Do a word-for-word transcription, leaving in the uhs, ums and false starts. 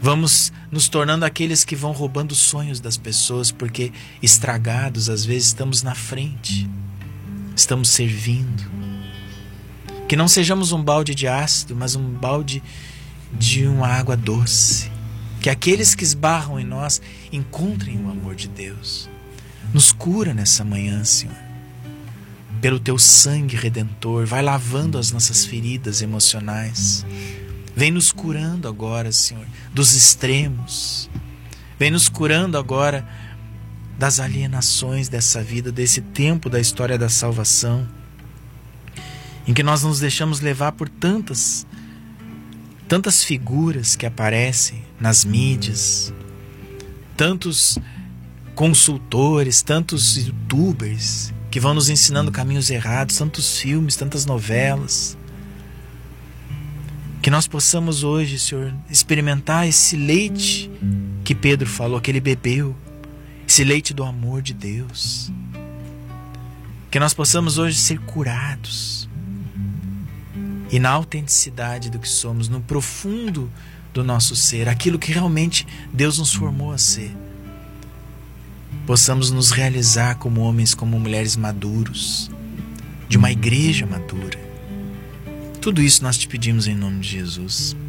Vamos nos tornando aqueles que vão roubando os sonhos das pessoas, porque estragados, às vezes estamos na frente, estamos servindo. Que não sejamos um balde de ácido, mas um balde de uma água doce. Que aqueles que esbarram em nós encontrem o amor de Deus. Nos cura nessa manhã, Senhor. Pelo teu sangue redentor, vai lavando as nossas feridas emocionais. Vem nos curando agora, Senhor, dos extremos. Vem nos curando agora das alienações dessa vida, desse tempo da história da salvação, em que nós nos deixamos levar por tantas, tantas figuras que aparecem nas mídias, tantos consultores, tantos youtubers que vão nos ensinando caminhos errados, tantos filmes, tantas novelas. Que nós possamos hoje, Senhor, experimentar esse leite que Pedro falou, que ele bebeu, esse leite do amor de Deus. Que nós possamos hoje ser curados e na autenticidade do que somos, no profundo do nosso ser, aquilo que realmente Deus nos formou a ser. Possamos nos realizar como homens, como mulheres maduros, de uma igreja madura. Tudo isso nós te pedimos em nome de Jesus.